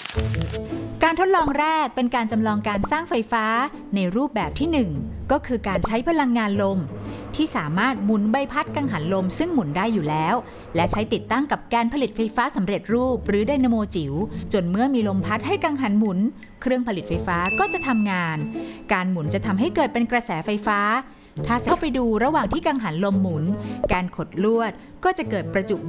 การทดลองแรกเป็นการจำลองการสร้างไฟฟ้าในรูปแบบที่ 1 ก็คือการใช้พลังงานลมที่สามารถหมุนใบพัดกังหันลมซึ่งหมุนได้อยู่แล้วและใช้ติดตั้งกับแกนผลิตไฟฟ้าสำเร็จรูปหรือไดนาโมจิ๋วจนเมื่อมีลมพัดให้กังหันหมุนเครื่องผลิตไฟฟ้าก็จะทำงานการหมุนจะทำให้เกิดเป็นกระแสไฟฟ้าถ้าเข้าไปดูระหว่างที่กังหันลมหมุนการขดลวดก็จะเกิดประจุ